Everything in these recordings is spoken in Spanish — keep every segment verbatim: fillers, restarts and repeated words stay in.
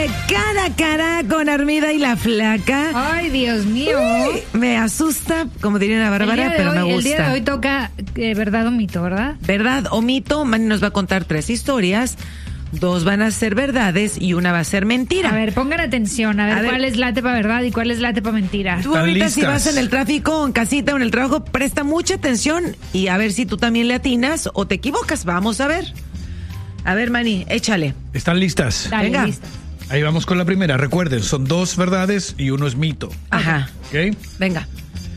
Cara a cara con Armida y la Flaca. Ay, Dios mío. Uy, me asusta, como diría una Bárbara, pero hoy, me gusta. El día de hoy toca eh, verdad o mito, ¿verdad? Verdad o mito. Manny nos va a contar tres historias. Dos van a ser verdades y una va a ser mentira. A ver, pongan atención, a ver, A ver. cuál es late para verdad y cuál es late para mentira. Tú ahorita listas. si vas en el tráfico, en casita o en el trabajo, presta mucha atención y a ver si tú también le atinas o te equivocas. Vamos a ver. A ver, Manny, échale. ¿Están listas? Dale, venga. lista. Ahí vamos con la primera. Recuerden, son dos verdades y uno es mito. Ajá. ¿Ok? Venga.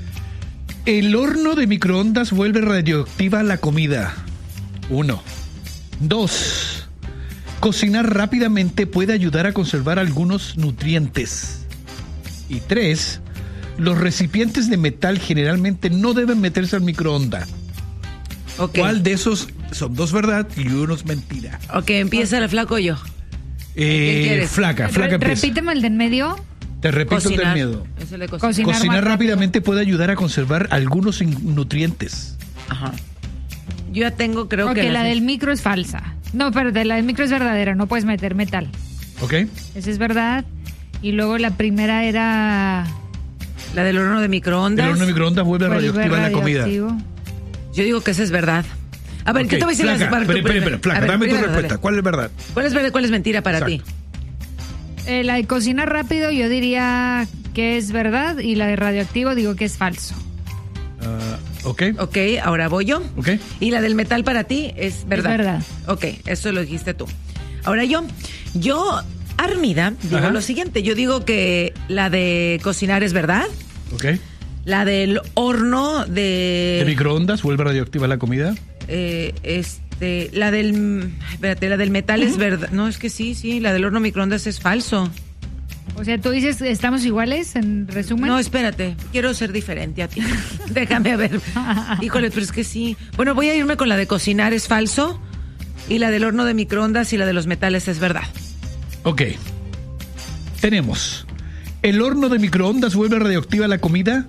El horno de microondas vuelve radioactiva la comida. Uno. Dos. Cocinar rápidamente puede ayudar a conservar algunos nutrientes. Y tres. Los recipientes de metal generalmente no deben meterse al microondas. Ok. ¿Cuál de esos son dos verdad y uno es mentira? Ok, empieza el flaco o yo. Eh, ¿Quién quieres? flaca, flaca Re- empieza. Repíteme el del medio. Te repito el del Cocinar. miedo. Es el de cocinar. Cocinar, Cocinar más rápidamente puede ayudar a conservar algunos in- nutrientes. Ajá. Yo ya tengo, creo Ok, que... la las- del micro es falsa. No, pero de la del micro es verdadera, no puedes meter metal. ¿Ok? Esa es verdad. Y luego la primera era... La del horno de microondas. El horno de microondas vuelve vuelve radioactiva la comida. radioactivo. Yo digo que esa es verdad. A ver, Ok, ¿qué te voy a decir? flaca, las- para- espera, tú espera, primero. espera, flaca, A ver, dame tu primero, respuesta. dale. ¿Cuál es verdad? ¿Cuál es verdad y cuál es mentira para Exacto. ti? Eh, la de cocina rápido yo diría que es verdad y la de radioactivo digo que es falso. Ah, ¿Ok? Ok, ahora voy yo. Ok. Y la del metal para ti es verdad. Es verdad. Ok, eso lo dijiste tú. Ahora yo, yo, Armida, digo Ajá. lo siguiente. Yo digo que la de cocinar es verdad. ¿Ok? La del horno ¿De de... microondas vuelve radioactiva la comida? eh, este, la del... Espérate, la del metal es verdad. No, es que sí, sí, la del horno microondas es falso. O sea, tú dices, ¿estamos iguales en resumen? No, espérate, quiero ser diferente a ti. Déjame ver. Híjole, pero es que sí. Bueno, voy a irme con la de cocinar es falso y la del horno de microondas y la de los metales es verdad. Ok. Tenemos. ¿El horno de microondas vuelve radioactiva la comida?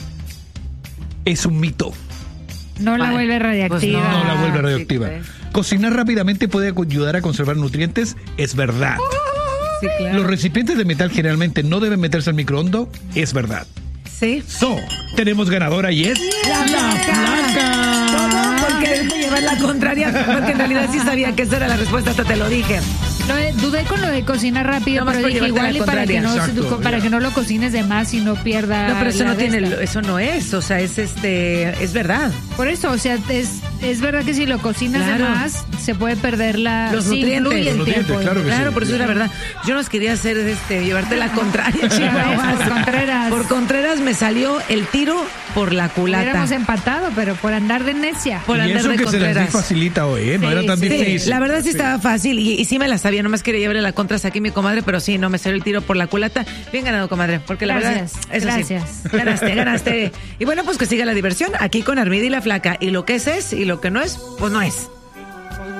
Es un mito. No la Vale, vuelve radioactiva. pues No la vuelve sí, radioactiva. pues. Cocinar rápidamente puede ayudar a conservar nutrientes. Es verdad. Sí, claro. Los recipientes de metal generalmente no deben meterse al microondas. Es verdad. Sí. So, tenemos ganadora y es La Flaca. Todo porque él te lleva la contraria, porque en realidad sí sabía que esa era la respuesta, hasta te lo dije. Lo de- dudé con lo de cocinar rápido, Nomás pero por dije llevarte igual la y para que, no, contraria. Exacto, para ya. que no lo cocines de más y no pierda. No, pero eso la no de tiene, esta. eso no es, o sea, es este, es verdad. Por eso, o sea, es, es verdad que si lo cocinas Claro. de más, se puede perder la. Los sí, nutrientes. influye el Los nutrientes, tiempo. claro que Claro, sí. por eso era verdad. Yo nos quería hacer, este, llevarte la contraria, Chihuahuas. Por Contreras. Por Contreras me salió el tiro por la culata. Hubiéramos empatado, pero por andar de necia. Por y andar eso de que se les Contreras. di facilita hoy, ¿eh? No Sí, era tan sí. difícil. Sí, la verdad sí estaba fácil y, y sí me la sabía, nomás quería llevarle la contra aquí mi comadre, pero sí, no me salió el tiro por la culata. Bien ganado, comadre, porque la Gracias, verdad, eso gracias. sí, ganaste, ganaste. Y bueno, pues que siga la diversión aquí con Armida y la Flaca. Y lo que es es y lo que no es, pues no es.